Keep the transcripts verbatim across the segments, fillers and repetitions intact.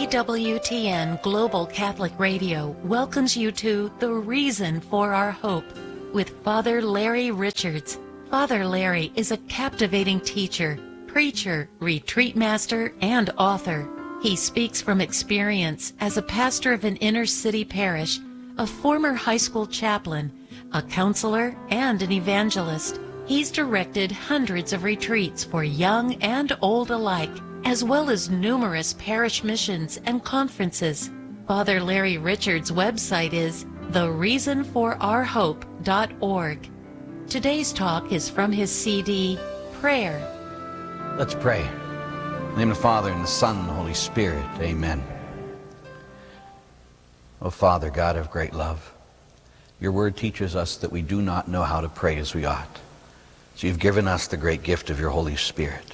E W T N Global Catholic Radio welcomes you to The Reason for Our Hope with Father Larry Richards. Father Larry is a captivating teacher, preacher, retreat master, and author. He speaks from experience as a pastor of an inner city parish, a former high school chaplain, a counselor, and an evangelist. He's directed hundreds of retreats for young and old alike, as well as numerous parish missions and conferences. Father Larry Richards' website is the reason for our hope dot org. Today's talk is from his C D, Prayer. Let's pray. In the name of the Father, and the Son, and the Holy Spirit. Amen. O Father, God of great love, your word teaches us that we do not know how to pray as we ought. So you've given us the great gift of your Holy Spirit.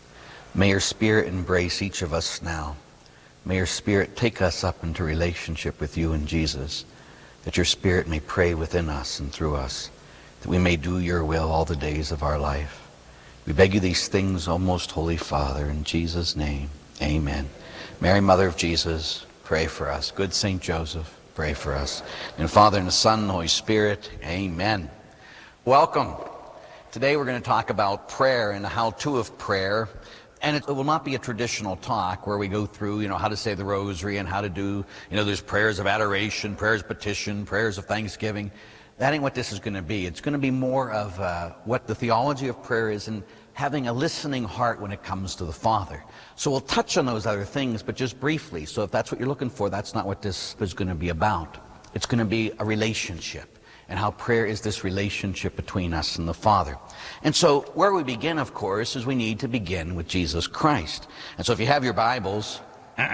May your Spirit embrace each of us now. May your Spirit take us up into relationship with you and Jesus, that your Spirit may pray within us and through us, that we may do your will all the days of our life. We beg you these things, O most holy Father, in Jesus' name, amen. Mary, Mother of Jesus, pray for us. Good Saint Joseph, pray for us. In the Father, and the Son, and the Holy Spirit, amen. Welcome. Today we're going to talk about prayer and the how-to of prayer. And it will not be a traditional talk where we go through, you know, how to say the rosary and how to do, you know, there's prayers of adoration, prayers of petition, prayers of thanksgiving. That ain't what this is going to be. It's going to be more of uh, what the theology of prayer is and having a listening heart when it comes to the Father. So we'll touch on those other things, but just briefly. So if that's what you're looking for, that's not what this is going to be about. It's going to be a relationship, and how prayer is this relationship between us and the Father. And so where we begin, of course, is we need to begin with Jesus Christ. And so if you have your Bibles,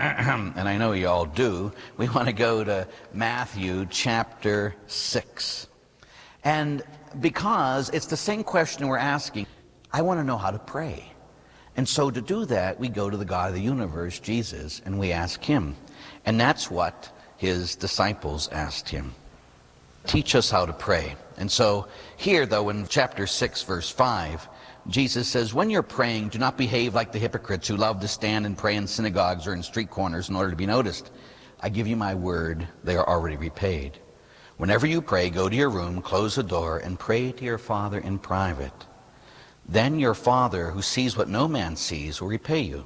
and I know you all do, we want to go to Matthew chapter six. And because it's the same question we're asking, I want to know how to pray. And so to do that, we go to the God of the universe, Jesus, and we ask him. And that's what his disciples asked him. Teach us how to pray. And so here, though, in chapter six, verse five, Jesus says, when you're praying, do not behave like the hypocrites who love to stand and pray in synagogues or in street corners in order to be noticed. I give you my word, they are already repaid. Whenever you pray, go to your room, close the door, and pray to your Father in private. Then your Father, who sees what no man sees, will repay you.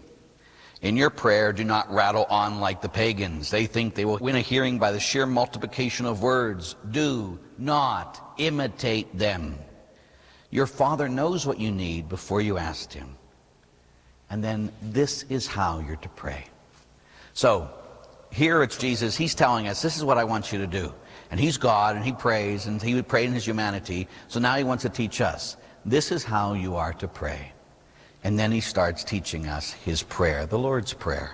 In your prayer, do not rattle on like the pagans. They think they will win a hearing by the sheer multiplication of words. Do not imitate them. Your Father knows what you need before you ask him. And then this is how you're to pray. So here it's Jesus. He's telling us, this is what I want you to do. And he's God, and he prays, and he would pray in his humanity. So now he wants to teach us. This is how you are to pray. And then he starts teaching us his prayer, the Lord's Prayer.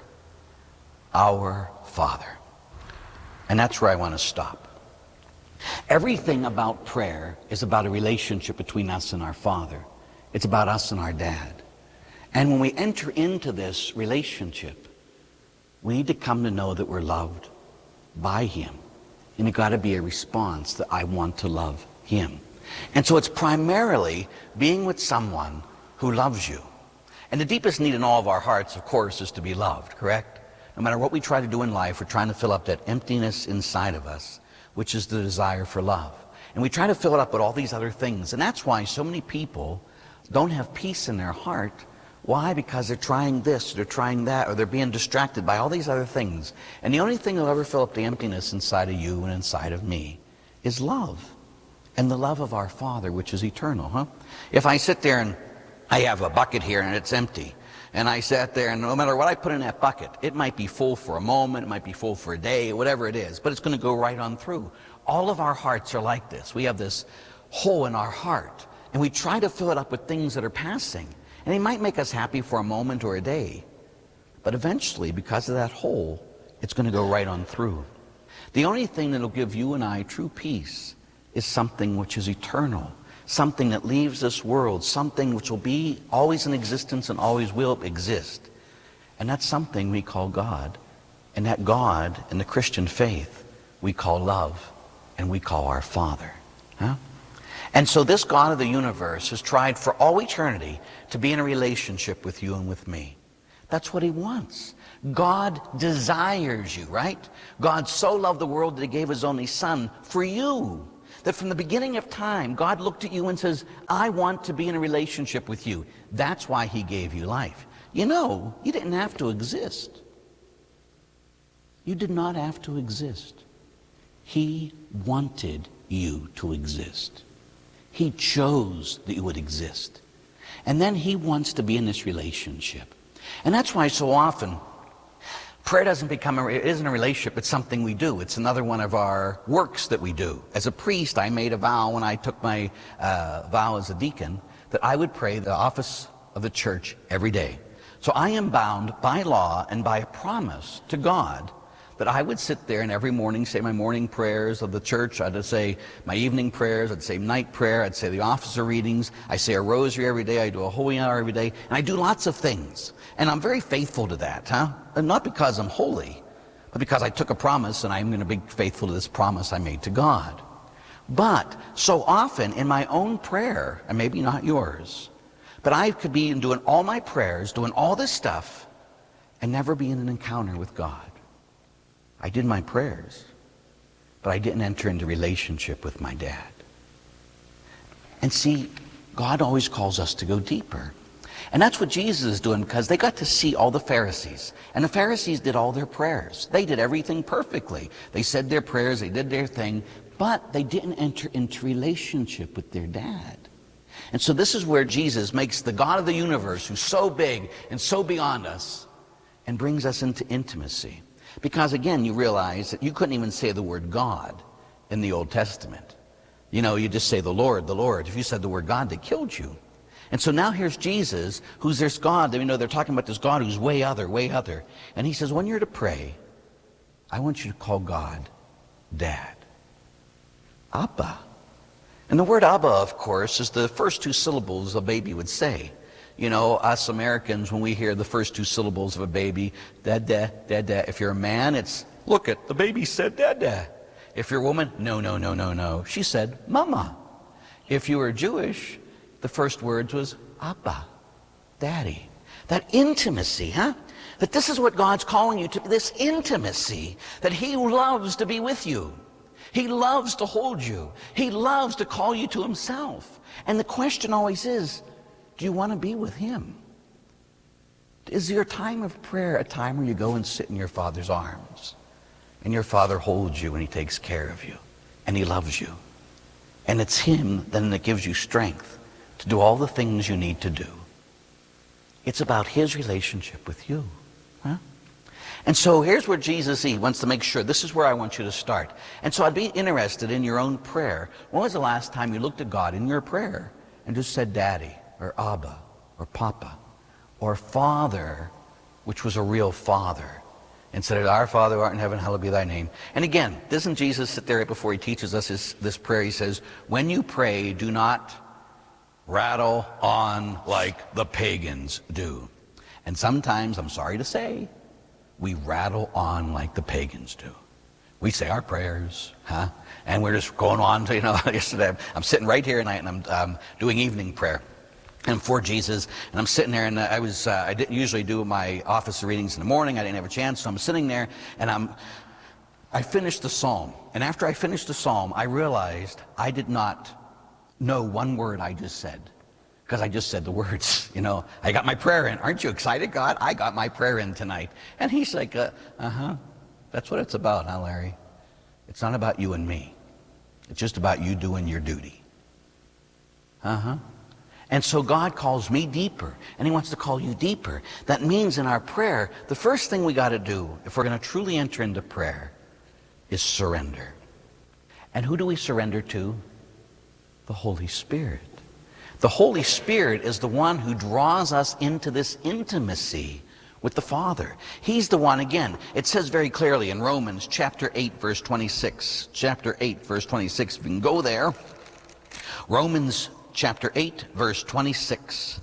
Our Father. And that's where I want to stop. Everything about prayer is about a relationship between us and our Father. It's about us and our Dad. And when we enter into this relationship, we need to come to know that we're loved by him. And it's got to be a response that I want to love him. And so it's primarily being with someone who loves you. And the deepest need in all of our hearts, of course, is to be loved, correct? No matter what we try to do in life, we're trying to fill up that emptiness inside of us, which is the desire for love. And we try to fill it up with all these other things. And that's why so many people don't have peace in their heart. Why? Because they're trying this, they're trying that, or they're being distracted by all these other things. And the only thing that'll ever fill up the emptiness inside of you and inside of me is love. And the love of our Father, which is eternal, huh? If I sit there and I have a bucket here and it's empty, and I sat there, and no matter what I put in that bucket, it might be full for a moment, it might be full for a day, whatever it is, but it's going to go right on through. All of our hearts are like this. We have this hole in our heart, and we try to fill it up with things that are passing. And they might make us happy for a moment or a day, but eventually, because of that hole, it's going to go right on through. The only thing that will give you and I true peace is something which is eternal. Something that leaves this world, something which will be always in existence and always will exist. And that's something we call God. And that God, in the Christian faith, we call love, and we call our Father. Huh? And so this God of the universe has tried for all eternity to be in a relationship with you and with me. That's what he wants. God desires you, right? God so loved the world that he gave his only son for you. That from the beginning of time, God looked at you and says, I want to be in a relationship with you. That's why he gave you life. You know, you didn't have to exist. You did not have to exist. He wanted you to exist. He chose that you would exist. And then he wants to be in this relationship. And that's why so often prayer doesn't become, a, it isn't a relationship, it's something we do. It's another one of our works that we do. As a priest, I made a vow when I took my uh, vow as a deacon that I would pray the office of the church every day. So I am bound by law and by a promise to God that I would sit there and every morning say my morning prayers of the church. I'd say my evening prayers. I'd say night prayer. I'd say the officer readings. I say a rosary every day. I do a holy hour every day. And I do lots of things. And I'm very faithful to that, huh? And not because I'm holy, but because I took a promise and I'm going to be faithful to this promise I made to God. But so often in my own prayer, and maybe not yours, but I could be doing all my prayers, doing all this stuff, and never be in an encounter with God. I did my prayers, but I didn't enter into relationship with my dad. And see, God always calls us to go deeper. And that's what Jesus is doing, because they got to see all the Pharisees. And the Pharisees did all their prayers. They did everything perfectly. They said their prayers, they did their thing, but they didn't enter into relationship with their dad. And so this is where Jesus makes the God of the universe, who's so big and so beyond us, and brings us into intimacy. Because again, you realize that you couldn't even say the word God in the Old Testament. You know, you just say the Lord, the Lord. If you said the word God, they killed you. And so now here's Jesus, who's this God. You know, they're talking about this God who's way other, way other. And he says, when you're to pray, I want you to call God Dad. Abba. And the word Abba, of course, is the first two syllables a baby would say. You know, us Americans, when we hear the first two syllables of a baby, dada, dada. If you're a man, it's, look it, the baby said dada. If you're a woman, no, no, no, no, no. She said mama. If you were Jewish, the first words was Abba, Daddy. That intimacy, huh? That this is what God's calling you to, this intimacy, that he loves to be with you. He loves to hold you. He loves to call you to himself. And the question always is, do you want to be with him? Is your time of prayer a time where you go and sit in your Father's arms and your Father holds you and he takes care of you and he loves you? And it's him then that gives you strength to do all the things you need to do. It's about his relationship with you. Huh? And so here's where Jesus, he wants to make sure, this is where I want you to start. And so I'd be interested in your own prayer. When was the last time you looked at God in your prayer and just said Daddy, or Abba, or Papa, or Father, which was a real Father, and said, Our Father who art in heaven, hallowed be thy name. And again, doesn't Jesus sit there right before he teaches us his, this prayer? He says, when you pray, do not rattle on like the pagans do. And sometimes, I'm sorry to say, we rattle on like the pagans do. We say our prayers, huh? And we're just going on to, you know, yesterday I'm sitting right here tonight and I'm um, doing evening prayer. And for Jesus, and I'm sitting there, and I was, uh, I didn't usually do my office readings in the morning. I didn't have a chance, so I'm sitting there, and I'm, I finished the psalm. And after I finished the psalm, I realized I did not know one word I just said, because I just said the words. You know, I got my prayer in. Aren't you excited, God? I got my prayer in tonight. And he's like, uh, uh-huh, that's what it's about, huh, Larry? It's not about you and me. It's just about you doing your duty. Uh-huh. And so God calls me deeper, and he wants to call you deeper. That means in our prayer, the first thing we got to do, if we're going to truly enter into prayer, is surrender. And who do we surrender to? The Holy Spirit. The Holy Spirit is the one who draws us into this intimacy with the Father. He's the one, again, it says very clearly in Romans chapter eight, verse twenty-six. Chapter eight, verse twenty-six. If you can go there. Romans chapter eight, verse twenty-six.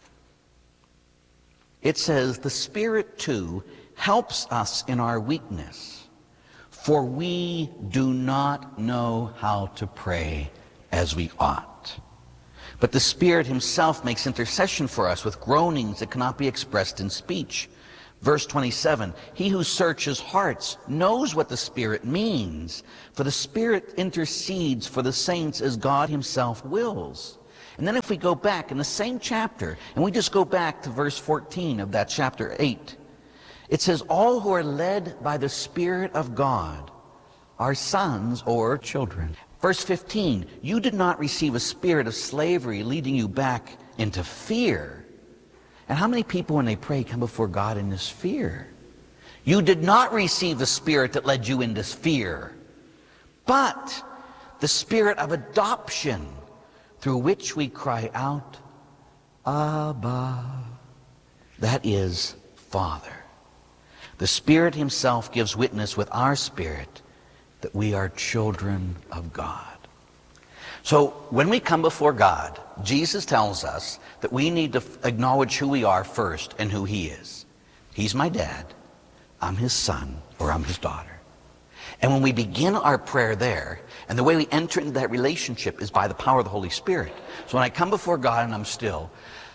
It says, the Spirit too helps us in our weakness, for we do not know how to pray as we ought. But the Spirit himself makes intercession for us with groanings that cannot be expressed in speech. Verse twenty-seven, he who searches hearts knows what the Spirit means, for the Spirit intercedes for the saints as God himself wills. And then if we go back in the same chapter, and we just go back to verse fourteen of that chapter eight, it says, all who are led by the Spirit of God are sons or children. Verse fifteen, you did not receive a spirit of slavery leading you back into fear. And how many people when they pray come before God in this fear? You did not receive the spirit that led you into fear, but the spirit of adoption, through which we cry out, Abba. That is Father. The Spirit himself gives witness with our spirit that we are children of God. So when we come before God, Jesus tells us that we need to acknowledge who we are first and who he is. He's my dad, I'm his son, or I'm his daughter. And when we begin our prayer there, and the way we enter into that relationship is by the power of the Holy Spirit. So when I come before God and I'm still,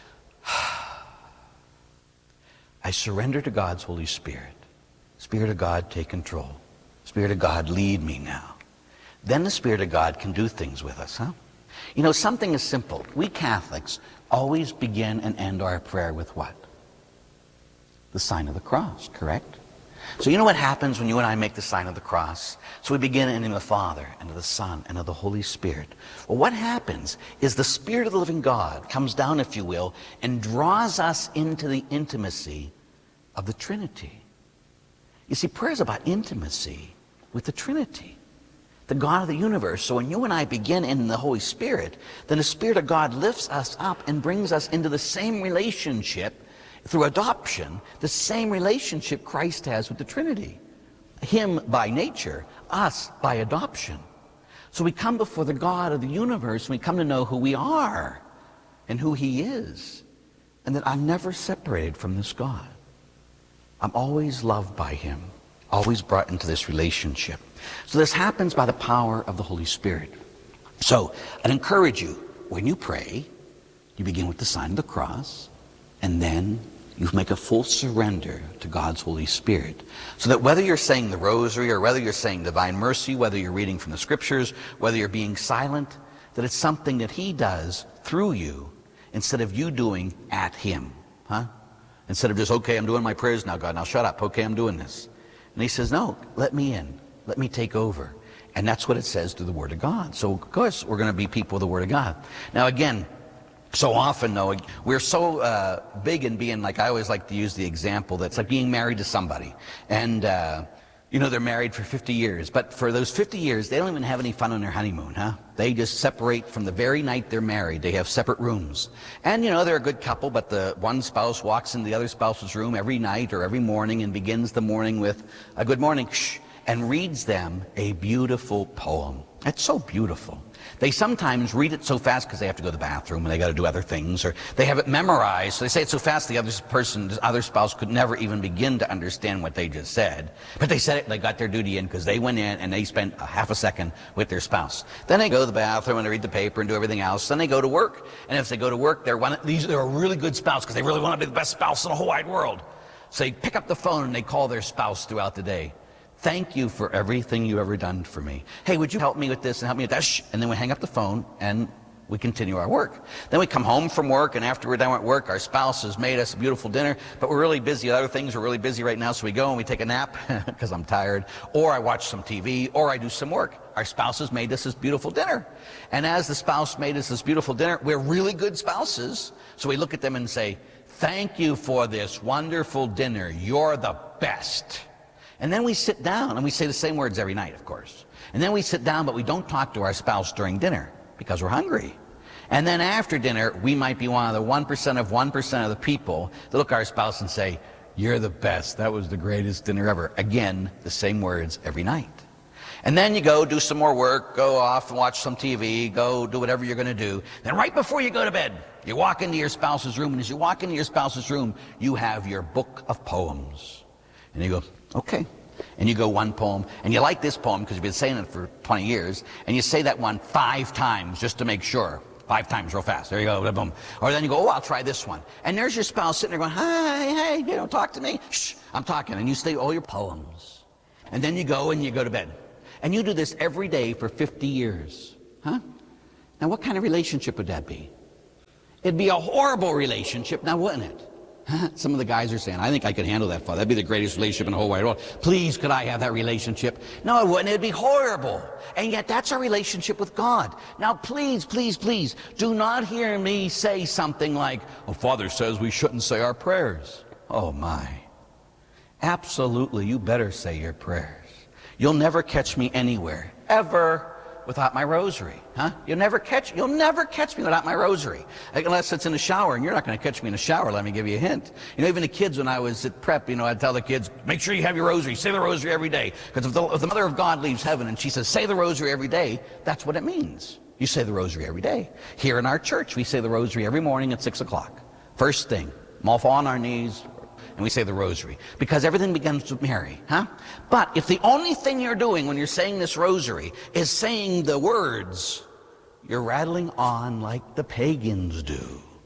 I surrender to God's Holy Spirit. Spirit of God, take control. Spirit of God, lead me now. Then the Spirit of God can do things with us, huh? You know, something is simple. We Catholics always begin and end our prayer with what? The sign of the cross, correct? So you know what happens when you and I make the sign of the cross? So we begin in the name of the Father, and of the Son, and of the Holy Spirit. Well, what happens is the Spirit of the living God comes down, if you will, and draws us into the intimacy of the Trinity. You see, prayer is about intimacy with the Trinity, the God of the universe. So when you and I begin in the Holy Spirit, then the Spirit of God lifts us up and brings us into the same relationship through adoption, the same relationship Christ has with the Trinity. Him by nature, us by adoption. So we come before the God of the universe and we come to know who we are and who he is. And that I'm never separated from this God. I'm always loved by him, always brought into this relationship. So this happens by the power of the Holy Spirit. So I'd encourage you, when you pray, you begin with the sign of the cross, and then you make a full surrender to God's Holy Spirit. So that whether you're saying the rosary, or whether you're saying divine mercy, whether you're reading from the scriptures, whether you're being silent, that it's something that he does through you instead of you doing at him. Huh? Instead of just, okay, I'm doing my prayers now, God, now shut up. Okay, I'm doing this. And he says, no, let me in. Let me take over. And that's what it says through the Word of God. So, of course, we're going to be people of the Word of God. Now, again, so often, though, we're so uh, big in being, like I always like to use the example, that's like being married to somebody. And, uh, you know, they're married for fifty years. But for those fifty years, they don't even have any fun on their honeymoon, huh? They just separate from the very night they're married. They have separate rooms. And, you know, they're a good couple, but the one spouse walks into the other spouse's room every night or every morning and begins the morning with a good morning, shh, and reads them a beautiful poem. It's so beautiful. They sometimes read it so fast because they have to go to the bathroom and they got to do other things, or they have it memorized, so they say it so fast the other person, the other spouse could never even begin to understand what they just said. But they said it, they got their duty in because they went in and they spent a half a second with their spouse. Then they go to the bathroom and they read the paper and do everything else. Then they go to work, and if they go to work, they're one. These they're a really good spouse because they really want to be the best spouse in the whole wide world. So they pick up the phone and they call their spouse throughout the day. Thank you for everything you've ever done for me. Hey, would you help me with this and help me with that? Shh. And then we hang up the phone and we continue our work. Then we come home from work, and after we're done at work, our spouse has made us a beautiful dinner, but we're really busy. Other things are really busy right now, so we go and we take a nap because I'm tired, or I watch some T V, or I do some work. Our spouse has made us this beautiful dinner. And as the spouse made us this beautiful dinner, we're really good spouses. So we look at them and say, thank you for this wonderful dinner. You're the best. And then we sit down, and we say the same words every night, of course. And then we sit down, but we don't talk to our spouse during dinner because we're hungry. And then after dinner, we might be one of the one percent of one percent of the people that look at our spouse and say, you're the best. That was the greatest dinner ever. Again, the same words every night. And then you go do some more work, go off and watch some T V, go do whatever you're going to do. Then right before you go to bed, you walk into your spouse's room, and as you walk into your spouse's room, you have your book of poems. And you go, okay. And you go one poem, and you like this poem because you've been saying it for twenty years, and you say that one five times just to make sure. Five times real fast. There you go. Boom. Or then you go, oh, I'll try this one. And there's your spouse sitting there going, hi, hey, you don't talk to me. Shh, I'm talking. And you say all your poems. And then you go and you go to bed. And you do this every day for fifty years. Huh? Now, what kind of relationship would that be? It'd be a horrible relationship, now wouldn't it? Some of the guys are saying, I think I could handle that, Father. That'd be the greatest relationship in the whole wide world. Please, could I have that relationship? No, it wouldn't. It'd be horrible. And yet that's our relationship with God. Now, please, please, please, do not hear me say something like, oh, Father says we shouldn't say our prayers. Oh, my. Absolutely, you better say your prayers. You'll never catch me anywhere, ever, without my rosary, huh? You'll never catch, you'll never catch me without my rosary, unless it's in the shower, and you're not going to catch me in the shower. Let me give you a hint. You know, even the kids, when I was at prep, you know, I'd tell the kids, make sure you have your rosary, say the rosary every day, because if the, if the Mother of God leaves heaven and she says, say the rosary every day, that's what it means. You say the rosary every day. Here in our church, we say the rosary every morning at six o'clock. First thing, we all fall on our knees, and we say the rosary, because everything begins with Mary, huh? But if the only thing you're doing when you're saying this rosary is saying the words, you're rattling on like the pagans do.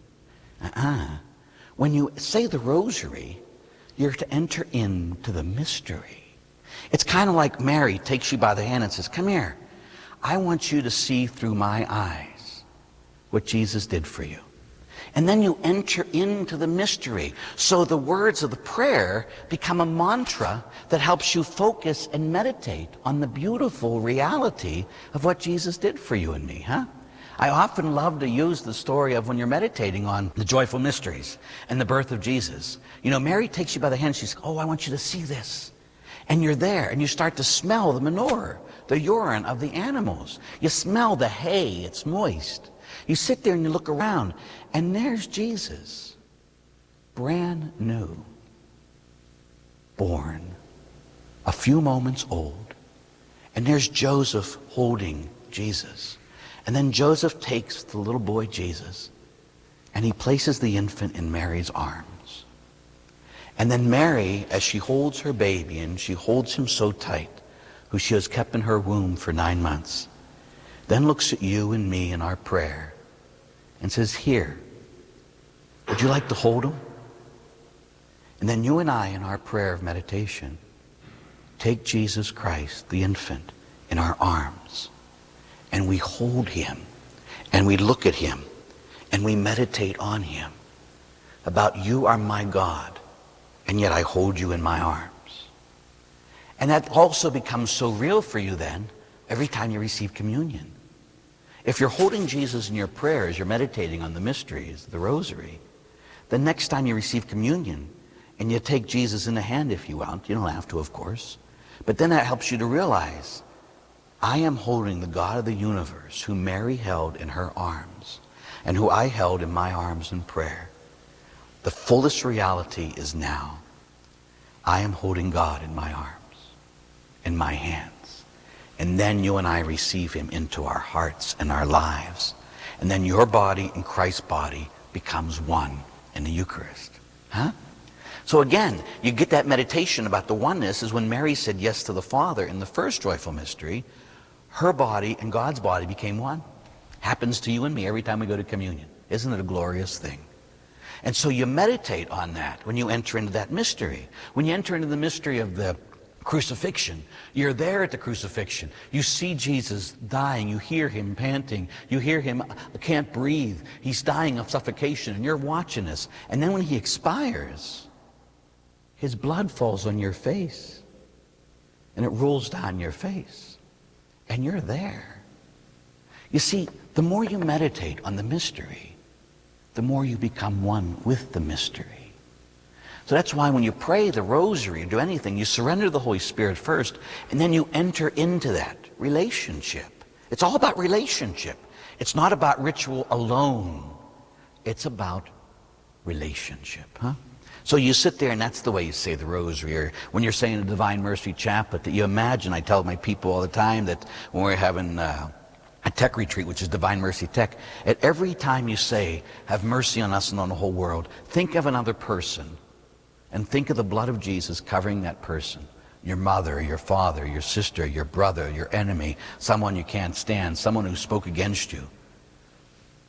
Uh-uh. When you say the rosary, you're to enter into the mystery. It's kind of like Mary takes you by the hand and says, come here. I want you to see through my eyes what Jesus did for you. And then you enter into the mystery. So the words of the prayer become a mantra that helps you focus and meditate on the beautiful reality of what Jesus did for you and me, huh? I often love to use the story of when you're meditating on the joyful mysteries and the birth of Jesus. You know, Mary takes you by the hand. She's, oh, I want you to see this. And you're there, and you start to smell the manure, the urine of the animals. You smell the hay. It's moist. You sit there and you look around, and there's Jesus, brand new, born, a few moments old. And there's Joseph holding Jesus. And then Joseph takes the little boy Jesus, and he places the infant in Mary's arms. And then Mary, as she holds her baby, and she holds him so tight, who she has kept in her womb for nine months, then looks at you and me in our prayer and says, here, would you like to hold him? And then you and I, in our prayer of meditation, take Jesus Christ, the infant, in our arms, and we hold him, and we look at him, and we meditate on him, about you are my God, and yet I hold you in my arms. And that also becomes so real for you then, every time you receive communion. If you're holding Jesus in your prayers, you're meditating on the mysteries, the rosary, the next time you receive communion, and you take Jesus in the hand if you want, you don't have to, of course, but then that helps you to realize, I am holding the God of the universe, who Mary held in her arms, and who I held in my arms in prayer. The fullest reality is now. I am holding God in my arms, in my hands. And then you and I receive him into our hearts and our lives. And then your body and Christ's body becomes one in the Eucharist. Huh? So again, you get that meditation about the oneness is when Mary said yes to the Father in the first joyful mystery, her body and God's body became one. Happens to you and me every time we go to communion. Isn't it a glorious thing? And so you meditate on that when you enter into that mystery. When you enter into the mystery of the crucifixion, you're there at the crucifixion. You see Jesus dying. You hear him panting. You hear him can't breathe. He's dying of suffocation, and you're watching this. And then when he expires, his blood falls on your face, and it rolls down your face, and you're there. You see, the more you meditate on the mystery, the more you become one with the mystery. So that's why when you pray the rosary or do anything, you surrender to the Holy Spirit first, and then you enter into that relationship. It's all about relationship. It's not about ritual alone. It's about relationship, huh? So you sit there, and that's the way you say the rosary. Or when you're saying the Divine Mercy Chaplet, that you imagine, I tell my people all the time that when we're having uh, a tech retreat, which is Divine Mercy Tech, at every time you say, have mercy on us and on the whole world, think of another person. And think of the blood of Jesus covering that person. Your mother, your father, your sister, your brother, your enemy, someone you can't stand, someone who spoke against you.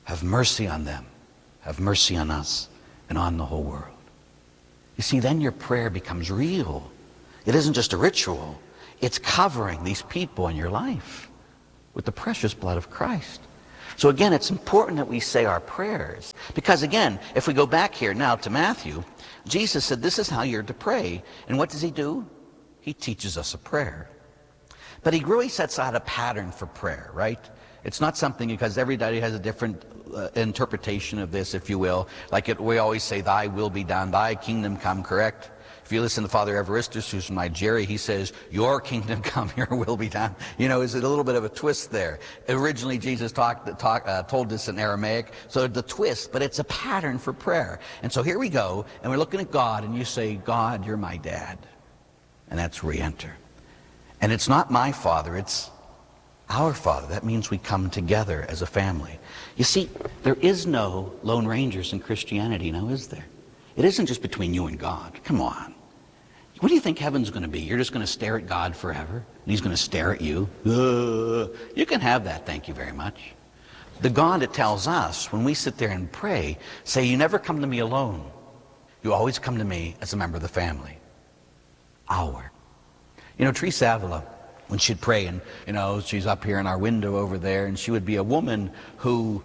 Have mercy on them. Have mercy on us and on the whole world. You see, then your prayer becomes real. It isn't just a ritual. It's covering these people in your life with the precious blood of Christ. So again, it's important that we say our prayers. Because again, if we go back here now to Matthew, Jesus said this is how you're to pray. And what does he do? He teaches us a prayer. But he really sets out a pattern for prayer, right? It's not something, because everybody has a different uh, interpretation of this, if you will. Like it, we always say, thy will be done, thy kingdom come, correct? If you listen to Father Evaristus, who's from Nigeria, he says, your kingdom come, your will be done. You know, is it a little bit of a twist there? Originally, Jesus talked, talk, uh, told this in Aramaic, so the twist, but it's a pattern for prayer. And so here we go, and we're looking at God, and you say, God, you're my dad. And that's re-enter. And it's not my Father, it's our Father. That means we come together as a family. You see, there is no Lone Rangers in Christianity now, is there? It isn't just between you and God. Come on. What do you think heaven's going to be? You're just going to stare at God forever? And he's going to stare at you? Uh, you can have that, thank you very much. The God that tells us, when we sit there and pray, say, you never come to me alone. You always come to me as a member of the family. Our. You know, Teresa Avila, when she'd pray, and, you know, she's up here in our window over there, and she would be a woman who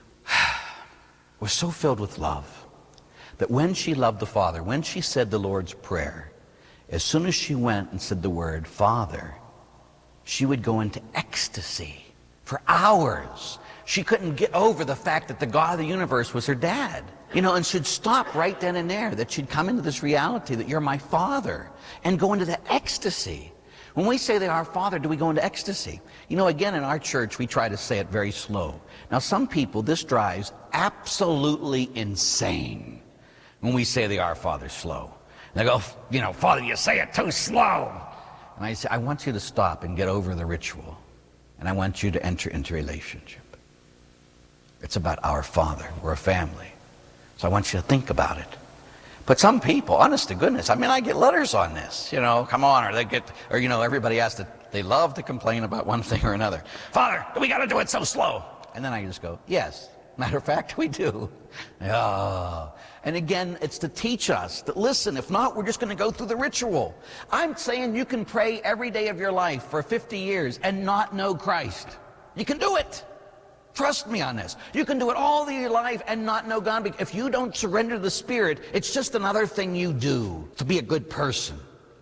was so filled with love that when she loved the Father, when she said the Lord's Prayer, as soon as she went and said the word Father, she would go into ecstasy for hours. She couldn't get over the fact that the God of the universe was her dad. You know, and she'd stop right then and there, that she'd come into this reality that you're my Father, and go into the ecstasy. When we say that our Father, do we go into ecstasy? You know, again, in our church, we try to say it very slow. Now, some people, this drives absolutely insane when we say the Our Father slow. And they go, you know, Father, you say it too slow. And I say, I want you to stop and get over the ritual. And I want you to enter into relationship. It's about our Father. We're a family. So I want you to think about it. But some people, honest to goodness, I mean, I get letters on this, you know, come on, or they get, or, you know, everybody has to, they love to complain about one thing or another. Father, we got to do it so slow. And then I just go, yes, matter of fact, we do. Oh. And again, it's to teach us that, listen, if not, we're just going to go through the ritual. I'm saying you can pray every day of your life for fifty years and not know Christ. You can do it. Trust me on this. You can do it all your life and not know God. If you don't surrender to the Spirit, it's just another thing you do to be a good person.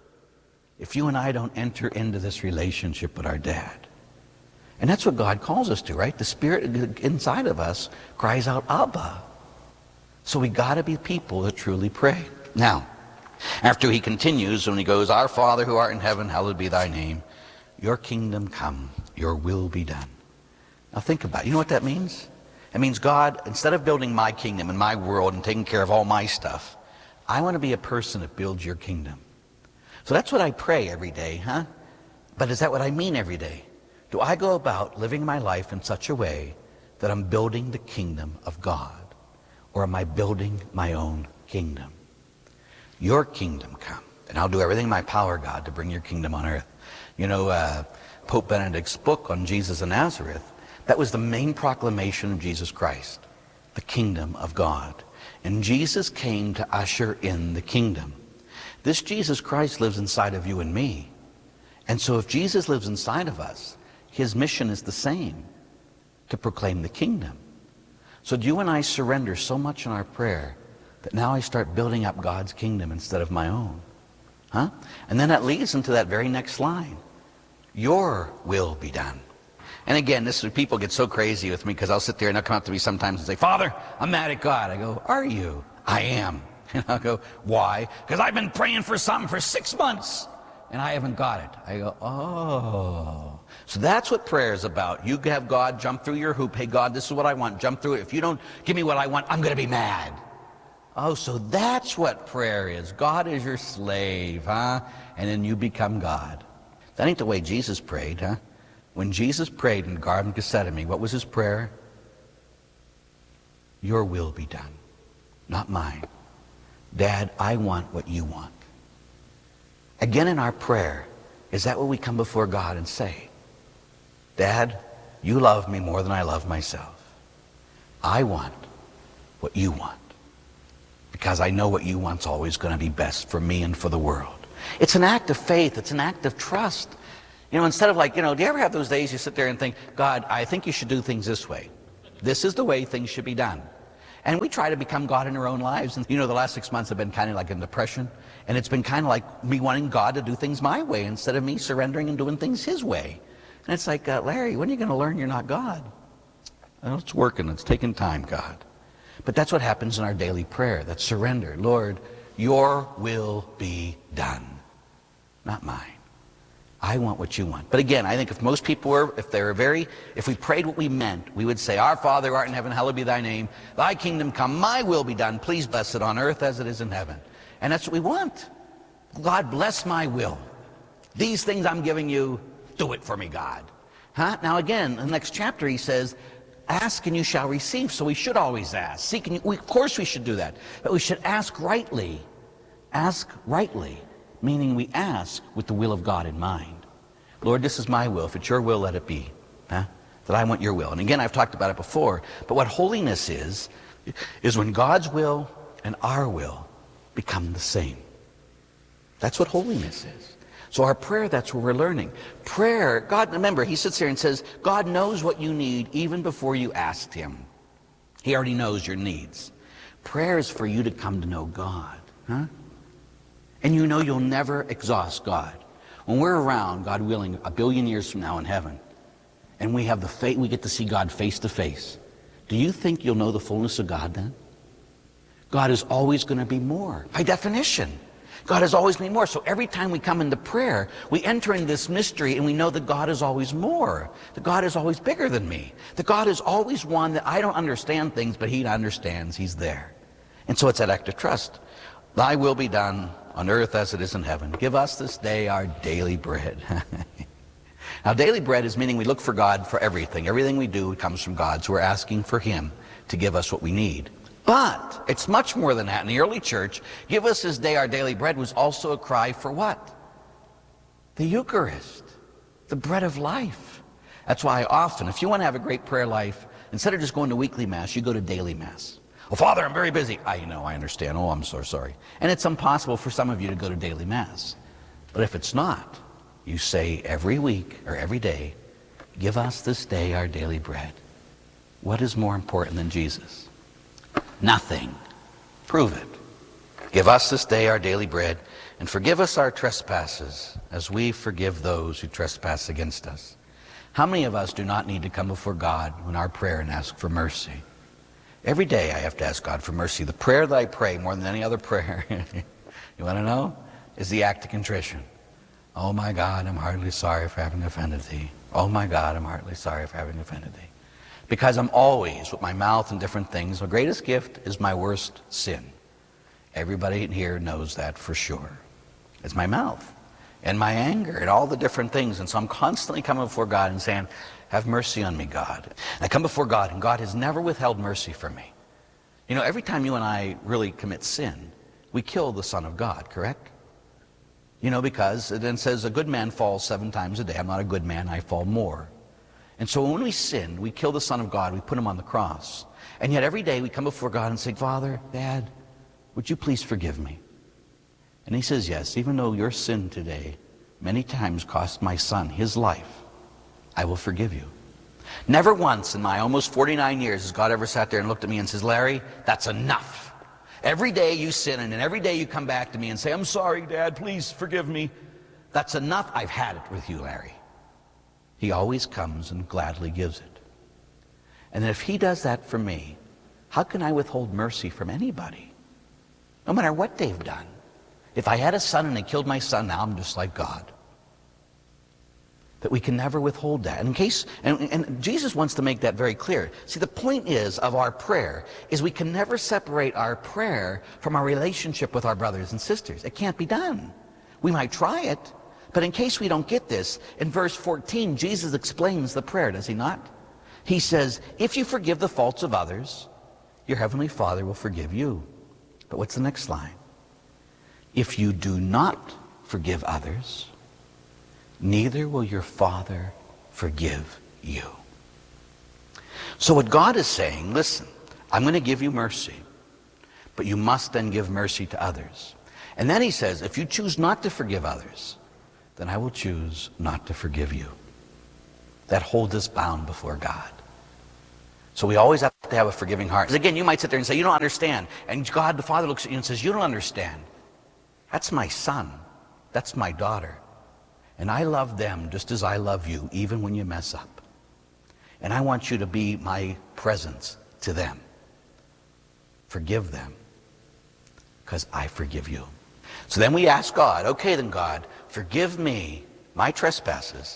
If you and I don't enter into this relationship with our dad. And that's what God calls us to, right? The Spirit inside of us cries out, Abba. So we got to be people that truly pray. Now, after he continues, when he goes, Our Father who art in heaven, hallowed be thy name. Your kingdom come, your will be done. Now think about it. You know what that means? It means, God, instead of building my kingdom and my world and taking care of all my stuff, I want to be a person that builds your kingdom. So that's what I pray every day, huh? But is that what I mean every day? Do I go about living my life in such a way that I'm building the kingdom of God? Or am I building my own kingdom? Your kingdom come, and I'll do everything in my power, God, to bring your kingdom on earth. You know, uh, Pope Benedict's book on Jesus of Nazareth, that was the main proclamation of Jesus Christ, the kingdom of God. And Jesus came to usher in the kingdom. This Jesus Christ lives inside of you and me. And so if Jesus lives inside of us, his mission is the same, to proclaim the kingdom. So do you and I surrender so much in our prayer that now I start building up God's kingdom instead of my own? Huh? And then that leads into that very next line. Your will be done. And again, this is, people get so crazy with me because I'll sit there and they'll come up to me sometimes and say, Father, I'm mad at God. I go, are you? I am. And I'll go, why? Because I've been praying for something for six months and I haven't got it. I go, oh. So that's what prayer is about. You have God jump through your hoop. Hey, God, this is what I want. Jump through it. If you don't give me what I want, I'm going to be mad. Oh, so that's what prayer is. God is your slave, huh? And then you become God. That ain't the way Jesus prayed, huh? When Jesus prayed in the Garden of Gethsemane, what was his prayer? Your will be done, not mine. Dad, I want what you want. Again, in our prayer, is that what we come before God and say? Dad, you love me more than I love myself. I want what you want, because I know what you want's always going to be best for me and for the world. It's an act of faith. It's an act of trust. You know, instead of like, you know, do you ever have those days you sit there and think, God, I think you should do things this way. This is the way things should be done. And we try to become God in our own lives. And you know, the last six months have been kind of like a depression. And it's been kind of like me wanting God to do things my way instead of me surrendering and doing things his way. And it's like, uh, Larry, when are you going to learn you're not God? Well, it's working. It's taking time, God. But that's what happens in our daily prayer. That surrender. Lord, your will be done, not mine. I want what you want. But again, I think if most people were, if they were very, if we prayed what we meant, we would say, Our Father who art in heaven, hallowed be thy name. Thy kingdom come, my will be done. Please bless it on earth as it is in heaven. And that's what we want. God, bless my will. These things I'm giving you, do it for me, God. Huh? Now again, in the next chapter he says, ask and you shall receive. So we should always ask. Seek and you, we, of course we should do that. But we should ask rightly. Ask rightly. Meaning we ask with the will of God in mind. Lord, this is my will. If it's your will, let it be. Huh? That I want your will. And again, I've talked about it before. But what holiness is, is when God's will and our will become the same. That's what holiness is. So our prayer, that's what we're learning. Prayer, God, remember, he sits there and says, God knows what you need even before you asked him. He already knows your needs. Prayer is for you to come to know God. Huh? And you know you'll never exhaust God. When we're around, God willing, a billion years from now in heaven, and we have the faith, we get to see God face to face, do you think you'll know the fullness of God then? God is always going to be more, by definition. God is always going to be more. So every time we come into prayer, we enter in this mystery and we know that God is always more. That God is always bigger than me. That God is always one that I don't understand things, but he understands. He's there. And so it's that act of trust. Thy will be done on earth as it is in heaven. Give us this day our daily bread. Now, daily bread is meaning we look for God for everything. Everything we do comes from God. So we're asking for him to give us what we need. But it's much more than that. In the early church, give us this day our daily bread was also a cry for what? The Eucharist, the bread of life. That's why often, if you want to have a great prayer life, instead of just going to weekly Mass, you go to daily Mass. Well, Father, I'm very busy. I know, I understand. Oh, I'm so sorry. And it's impossible for some of you to go to daily Mass. But if it's not, you say every week or every day, give us this day our daily bread. What is more important than Jesus? Nothing. Prove it. Give us this day our daily bread, and forgive us our trespasses, as we forgive those who trespass against us. How many of us do not need to come before God in our prayer and ask for mercy? Every day I have to ask God for mercy. The prayer that I pray more than any other prayer, you want to know, is the act of contrition. Oh my God, I'm heartily sorry for having offended thee. Oh my God, I'm heartily sorry for having offended thee. Because I'm always, with my mouth and different things, my greatest gift is my worst sin. Everybody in here knows that for sure. It's my mouth and my anger and all the different things. And so I'm constantly coming before God and saying, have mercy on me, God. And I come before God, and God has never withheld mercy from me. You know, every time you and I really commit sin, we kill the Son of God, correct? You know, because it then says a good man falls seven times a day. I'm not a good man, I fall more. And so when we sin, we kill the Son of God, we put him on the cross. And yet every day we come before God and say, Father, Dad, would you please forgive me? And he says, yes, even though your sin today many times cost my son his life, I will forgive you. Never once in my almost forty-nine years has God ever sat there and looked at me and says, Larry, that's enough. Every day you sin, and every day you come back to me and say, I'm sorry, Dad, please forgive me. That's enough. I've had it with you, Larry. He always comes and gladly gives it. And if he does that for me, how can I withhold mercy from anybody? No matter what they've done. If I had a son and they killed my son, now I'm just like God. That we can never withhold that. In case, and, and Jesus wants to make that very clear. See, the point is of our prayer is we can never separate our prayer from our relationship with our brothers and sisters. It can't be done. We might try it, but in case we don't get this, in verse fourteen, Jesus explains the prayer, does he not? He says, if you forgive the faults of others, your heavenly Father will forgive you. But what's the next line? If you do not forgive others, neither will your Father forgive you. So what God is saying, listen, I'm going to give you mercy, but you must then give mercy to others. And then he says, if you choose not to forgive others, then I will choose not to forgive you. That holds us bound before God. So we always have to have a forgiving heart. Because again, you might sit there and say, you don't understand. And God the Father looks at you and says, you don't understand. That's my son. That's my daughter. And I love them just as I love you, even when you mess up. And I want you to be my presence to them. Forgive them, because I forgive you. So then we ask God, okay then God, forgive me my trespasses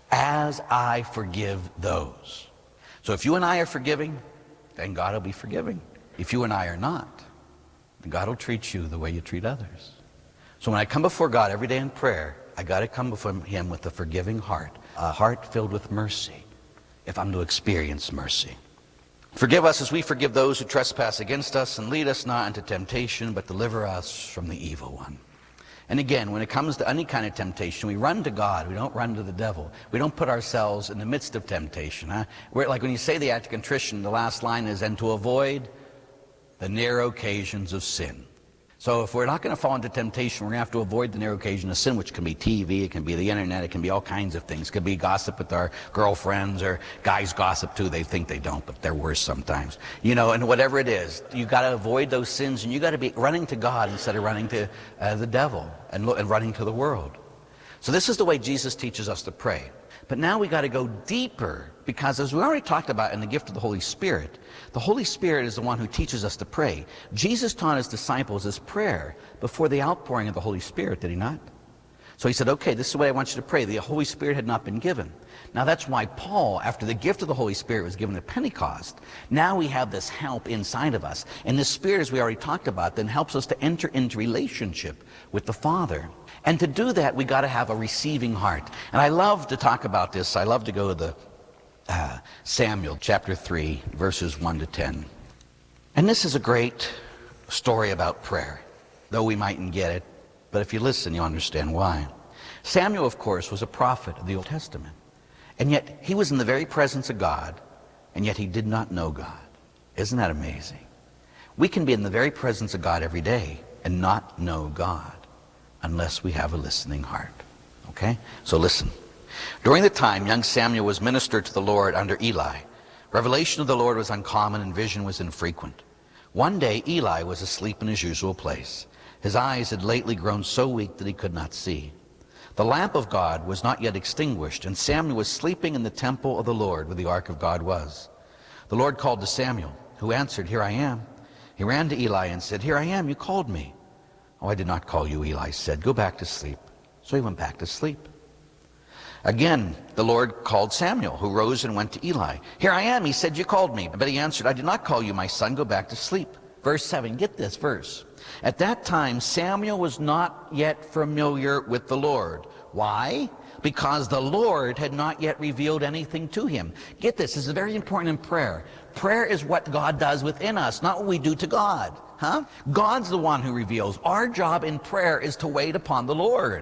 as I forgive those. So if you and I are forgiving, then God will be forgiving. If you and I are not, then God will treat you the way you treat others. So when I come before God every day in prayer, I got to come before him with a forgiving heart, a heart filled with mercy, if I'm to experience mercy. Forgive us as we forgive those who trespass against us, and lead us not into temptation, but deliver us from the evil one. And again, when it comes to any kind of temptation, we run to God. We don't run to the devil. We don't put ourselves in the midst of temptation. Huh? We're, like when you say the act of contrition, the last line is, and to avoid the narrow occasions of sin. So if we're not going to fall into temptation, we're going to have to avoid the narrow occasion of sin, which can be T V, it can be the internet, it can be all kinds of things. It could be gossip with our girlfriends, or guys gossip too. They think they don't, but they're worse sometimes. You know, and whatever it is, you got to avoid those sins, and you got to be running to God instead of running to uh, the devil and, lo- and running to the world. So this is the way Jesus teaches us to pray. But now we got to go deeper, because as we already talked about in the gift of the Holy Spirit, the Holy Spirit is the one who teaches us to pray. Jesus taught his disciples his prayer before the outpouring of the Holy Spirit, did he not? So he said, okay, this is the way I want you to pray. The Holy Spirit had not been given. Now that's why Paul, after the gift of the Holy Spirit was given at Pentecost, now we have this help inside of us. And this Spirit, as we already talked about, then helps us to enter into relationship with the Father. And to do that, we got to have a receiving heart. And I love to talk about this. I love to go to the uh, Samuel chapter three, verses one to ten. And this is a great story about prayer, though we mightn't get it. But if you listen, you'll understand why. Samuel, of course, was a prophet of the Old Testament. And yet, he was in the very presence of God, and yet he did not know God. Isn't that amazing? We can be in the very presence of God every day and not know God unless we have a listening heart. Okay? So listen. During the time young Samuel was ministered to the Lord under Eli, revelation of the Lord was uncommon and vision was infrequent. One day Eli was asleep in his usual place. His eyes had lately grown so weak that he could not see. The lamp of God was not yet extinguished, and Samuel was sleeping in the temple of the Lord where the ark of God was. The Lord called to Samuel, who answered, "Here I am." He ran to Eli and said, "Here I am, you called me." "Oh, I did not call you," Eli said. "Go back to sleep." So he went back to sleep. Again, the Lord called Samuel, who rose and went to Eli. "Here I am," he said, "you called me." But he answered, "I did not call you, my son. Go back to sleep." Verse seven, get this verse. At that time, Samuel was not yet familiar with the Lord. Why? Because the Lord had not yet revealed anything to him. Get this, this is very important in prayer. Prayer is what God does within us, not what we do to God. Huh? God's the one who reveals. Our job in prayer is to wait upon the Lord.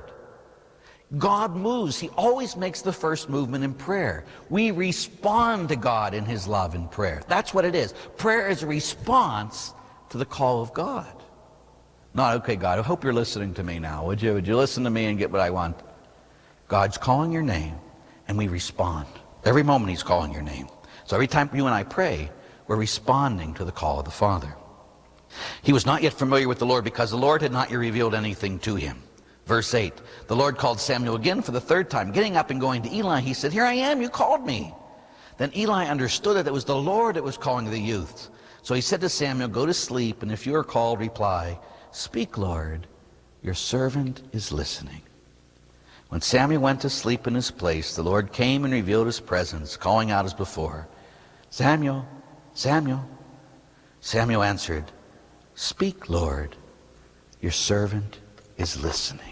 God moves. He always makes the first movement in prayer. We respond to God in his love in prayer. That's what it is. Prayer is a response to the call of God. Not, okay, God, I hope you're listening to me now. Would you, would you listen to me and get what I want? God's calling your name, and we respond. Every moment he's calling your name. So every time you and I pray, we're responding to the call of the Father. He was not yet familiar with the Lord because the Lord had not yet revealed anything to him. Verse eight, the Lord called Samuel again for the third time. Getting up and going to Eli, he said, "Here I am, you called me." Then Eli understood that it was the Lord that was calling the youth. So he said to Samuel, "Go to sleep, and if you are called, reply, 'Speak, Lord, your servant is listening.'" When Samuel went to sleep in his place, the Lord came and revealed his presence, calling out as before, "Samuel, Samuel." Samuel answered, "Speak, Lord, your servant is listening."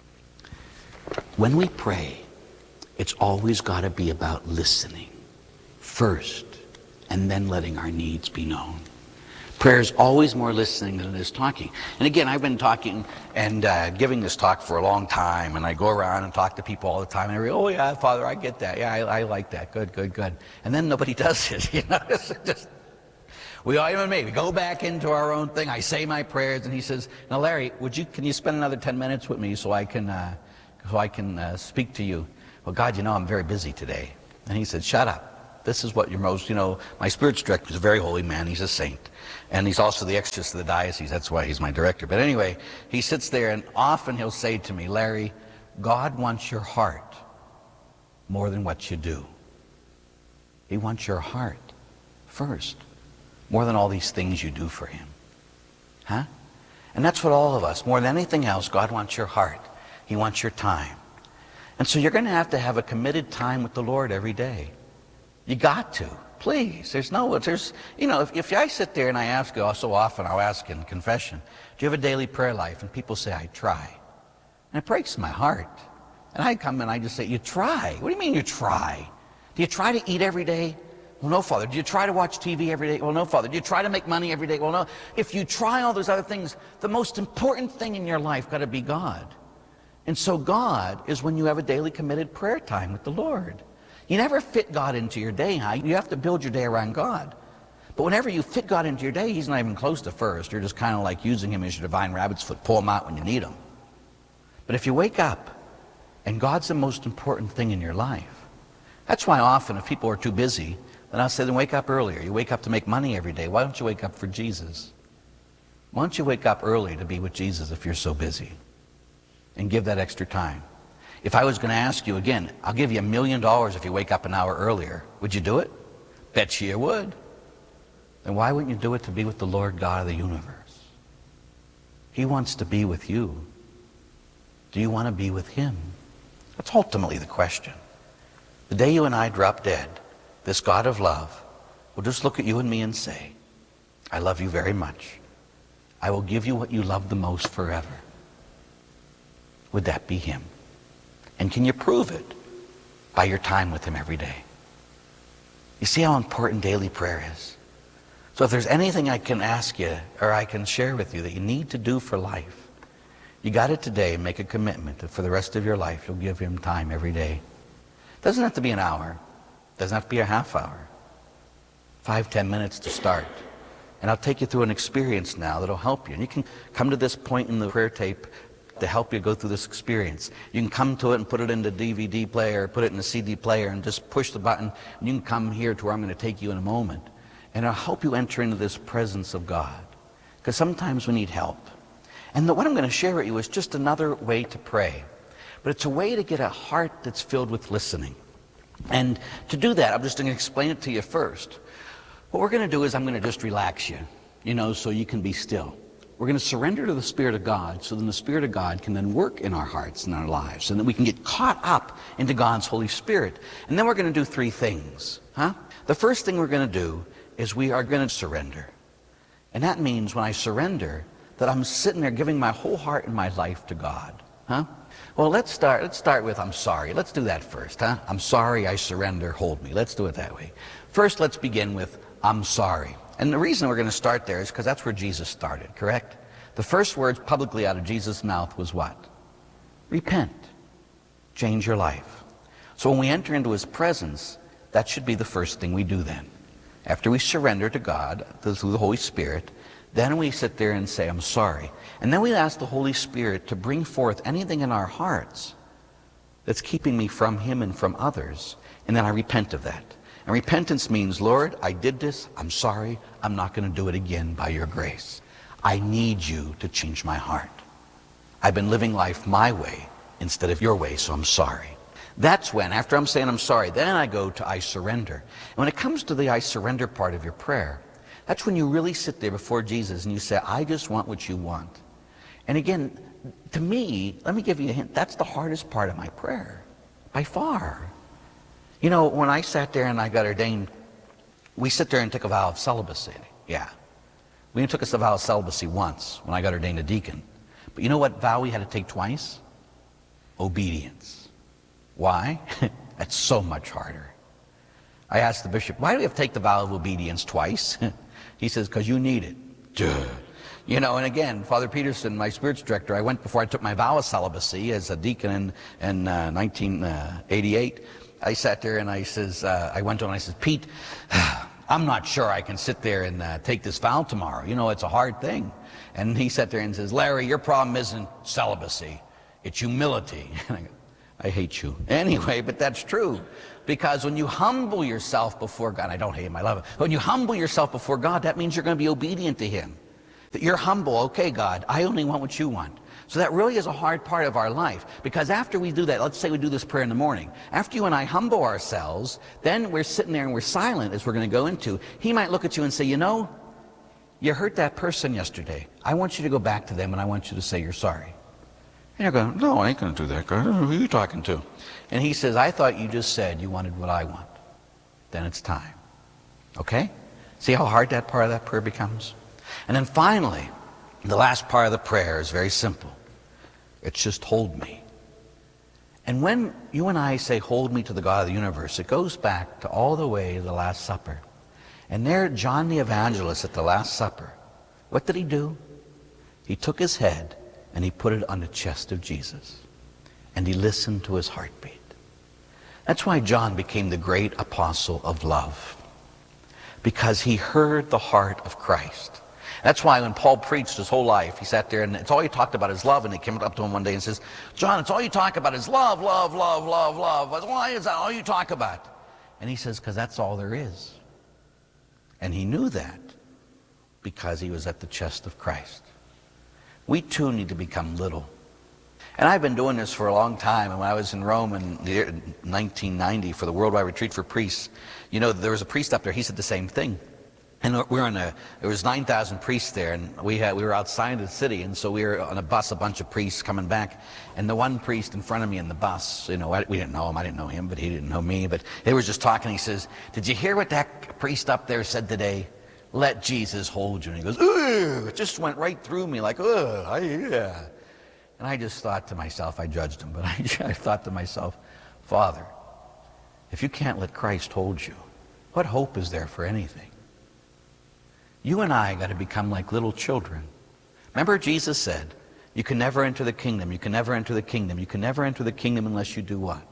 When we pray, it's always got to be about listening first, and then letting our needs be known. Prayer is always more listening than it is talking. And again, I've been talking and uh, giving this talk for a long time, and I go around and talk to people all the time, and I go, oh yeah, Father, I get that. Yeah, I, I like that. Good, good, good. And then nobody does it. You know, it's just, we all, even me, we go back into our own thing. I say my prayers, and he says, now Larry, would you, can you spend another ten minutes with me so I can, uh, so I can uh, speak to you? Well, God, you know, I'm very busy today. And he said, shut up. This is what you're most, you know, my spiritual director is a very holy man. He's a saint. And he's also the exorcist of the diocese. That's why he's my director. But anyway, he sits there, and often he'll say to me, Larry, God wants your heart more than what you do. He wants your heart first, more than all these things you do for him. Huh? And that's what all of us, more than anything else, God wants your heart. He wants your time. And so you're going to have to have a committed time with the Lord every day. You got to. Please. There's no, there's, you know, if, if I sit there and I ask you, so often I'll ask in confession, do you have a daily prayer life? And people say, I try. And it breaks my heart. And I come and I just say, you try? What do you mean you try? Do you try to eat every day? Well, no, Father. Do you try to watch T V every day? Well, no, Father. Do you try to make money every day? Well, no. If you try all those other things, the most important thing in your life got to be God. And so God is when you have a daily committed prayer time with the Lord. You never fit God into your day, huh? You have to build your day around God. But whenever you fit God into your day, he's not even close to first. You're just kind of like using him as your divine rabbit's foot. Pull him out when you need him. But if you wake up and God's the most important thing in your life, that's why often if people are too busy, then I'll say, then wake up earlier. You wake up to make money every day. Why don't you wake up for Jesus? Why don't you wake up early to be with Jesus if you're so busy? And give that extra time. If I was going to ask you again, I'll give you a million dollars if you wake up an hour earlier. Would you do it? Bet you you would. Then why wouldn't you do it to be with the Lord God of the universe? He wants to be with you. Do you want to be with him? That's ultimately the question. The day you and I drop dead, this God of love will just look at you and me and say, I love you very much. I will give you what you love the most forever. Would that be him? And can you prove it by your time with him every day? You see how important daily prayer is? So if there's anything I can ask you or I can share with you that you need to do for life, you got it today and make a commitment that for the rest of your life you'll give him time every day. It doesn't have to be an hour. It doesn't have to be a half hour. Five, ten minutes to start. And I'll take you through an experience now that'll help you. And you can come to this point in the prayer tape to help you go through this experience. You can come to it and put it in the D V D player, put it in the C D player, and just push the button, and you can come here to where I'm going to take you in a moment. And it'll help you enter into this presence of God. Because sometimes we need help. And the, what I'm going to share with you is just another way to pray. But it's a way to get a heart that's filled with listening. And to do that, I'm just going to explain it to you first. What we're going to do is I'm going to just relax you, you know, so you can be still. We're going to surrender to the Spirit of God so then the Spirit of God can then work in our hearts and our lives and that we can get caught up into God's Holy Spirit. And then we're going to do three things. Huh? The first thing we're going to do is we are going to surrender. And that means when I surrender that I'm sitting there giving my whole heart and my life to God. Huh? Well, let's start, let's start with I'm sorry. Let's do that first. Huh? I'm sorry, I surrender, hold me. Let's do it that way. First, let's begin with I'm sorry. And the reason we're going to start there is because that's where Jesus started, correct? The first words publicly out of Jesus' mouth was what? Repent. Change your life. So when we enter into his presence, that should be the first thing we do then. After we surrender to God through the Holy Spirit, then we sit there and say, I'm sorry. And then we ask the Holy Spirit to bring forth anything in our hearts that's keeping me from him and from others. And then I repent of that. And repentance means, Lord, I did this, I'm sorry, I'm not going to do it again by your grace. I need you to change my heart. I've been living life my way instead of your way, so I'm sorry. That's when, after I'm saying I'm sorry, then I go to I surrender. And when it comes to the I surrender part of your prayer, that's when you really sit there before Jesus and you say, I just want what you want. And again, to me, let me give you a hint, that's the hardest part of my prayer, by far. You know, when I sat there and I got ordained, we sit there and take a vow of celibacy. Yeah. We took a vow of celibacy once when I got ordained a deacon. But you know what vow we had to take twice? Obedience. Why? That's so much harder. I asked the bishop, why do we have to take the vow of obedience twice? He says, because you need it. Duh. You know, and again, Father Peterson, my spiritual director, I went before I took my vow of celibacy as a deacon in, in uh, nineteen eighty-eight. I sat there and I says, uh, I went to him and I said, Pete, I'm not sure I can sit there and uh, take this vow tomorrow. You know, it's a hard thing. And he sat there and says, Larry, your problem isn't celibacy, it's humility. And I go, I hate you. Anyway, but that's true. Because when you humble yourself before God, I don't hate him, I love him. When you humble yourself before God, that means you're going to be obedient to him. That you're humble. Okay, God, I only want what you want. So that really is a hard part of our life. Because after we do that, let's say we do this prayer in the morning. After you and I humble ourselves, then we're sitting there and we're silent, as we're going to go into. He might look at you and say, you know, you hurt that person yesterday. I want you to go back to them and I want you to say you're sorry. And you're going, no, I ain't going to do that, God. Who are you talking to? And he says, I thought you just said you wanted what I want. Then it's time. Okay? See how hard that part of that prayer becomes? And then finally, the last part of the prayer is very simple. It's just hold me. And when you and I say hold me to the God of the universe, it goes back to all the way to the Last Supper. And there, John the Evangelist at the Last Supper, what did he do? He took his head and he put it on the chest of Jesus. And he listened to his heartbeat. That's why John became the great apostle of love. Because he heard the heart of Christ. That's why when Paul preached his whole life, he sat there and it's all he talked about is love. And he came up to him one day and says, John, it's all you talk about is love, love, love, love, love. Why is that all you talk about? And he says, because that's all there is. And he knew that because he was at the chest of Christ. We too need to become little. And I've been doing this for a long time. And when I was in Rome in nineteen ninety for the Worldwide Retreat for Priests, you know, there was a priest up there. He said the same thing. And we were on a, there was nine thousand priests there, and we had, we were outside of the city, and so we were on a bus, a bunch of priests coming back, and the one priest in front of me in the bus, you know, I, we didn't know him, I didn't know him, but he didn't know me, but they were just talking. He says, did you hear what that priest up there said today? Let Jesus hold you. And he goes, ugh, it just went right through me like, ugh, I, yeah. And I just thought to myself, I judged him, but I, I thought to myself, Father, if you can't let Christ hold you, what hope is there for anything? You and I got to become like little children. Remember Jesus said, you can never enter the kingdom, you can never enter the kingdom, you can never enter the kingdom unless you do what?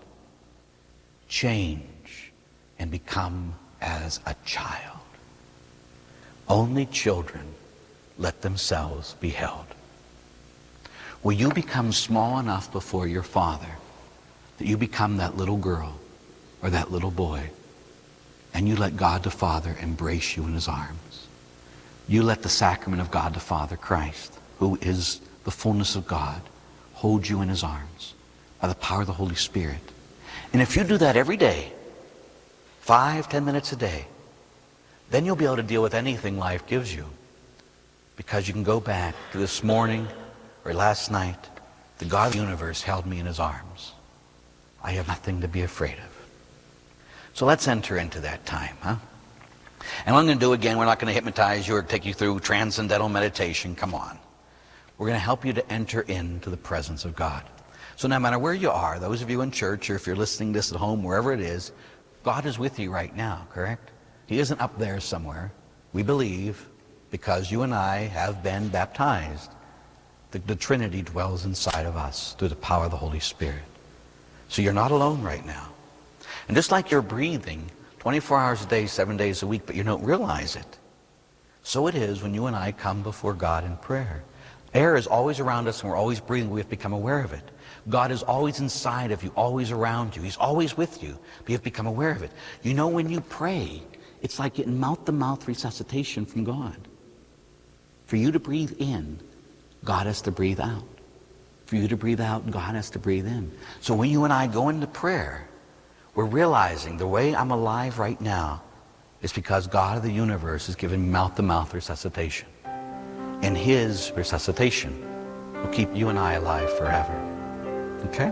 Change and become as a child. Only children let themselves be held. Will you become small enough before your Father that you become that little girl or that little boy and you let God the Father embrace you in his arms? You let the sacrament of God the Father, Christ, who is the fullness of God, hold you in his arms by the power of the Holy Spirit. And if you do that every day, five, ten minutes a day, then you'll be able to deal with anything life gives you. Because you can go back to this morning or last night, the God of the universe held me in his arms. I have nothing to be afraid of. So let's enter into that time, huh? And what I'm going to do again, we're not going to hypnotize you or take you through transcendental meditation. Come on. We're going to help you to enter into the presence of God. So no matter where you are, those of you in church or if you're listening to this at home, wherever it is, God is with you right now, correct? He isn't up there somewhere. We believe, because you and I have been baptized, that the Trinity dwells inside of us through the power of the Holy Spirit. So you're not alone right now. And just like you're breathing twenty-four hours a day, seven days a week, but you don't realize it, so it is when you and I come before God in prayer. Air is always around us and we're always breathing. We have to become aware of it. God is always inside of you, always around you. He's always with you, but you have to become aware of it. You know, when you pray, it's like getting mouth-to-mouth resuscitation from God. For you to breathe in, God has to breathe out. For you to breathe out, God has to breathe in. So when you and I go into prayer, we're realizing the way I'm alive right now is because God of the universe is giving me mouth-to-mouth resuscitation. And his resuscitation will keep you and I alive forever. Okay?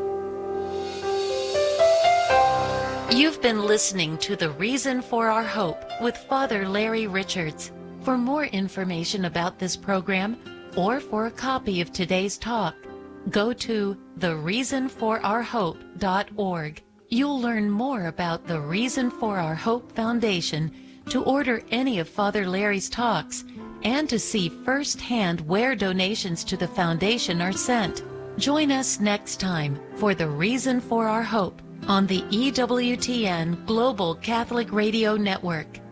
You've been listening to The Reason for Our Hope with Father Larry Richards. For more information about this program or for a copy of today's talk, go to the reason for our hope dot org. You'll learn more about the Reason for Our Hope Foundation to order any of Father Larry's talks and to see firsthand where donations to the foundation are sent. Join us next time for The Reason for Our Hope on the E W T N Global Catholic Radio Network.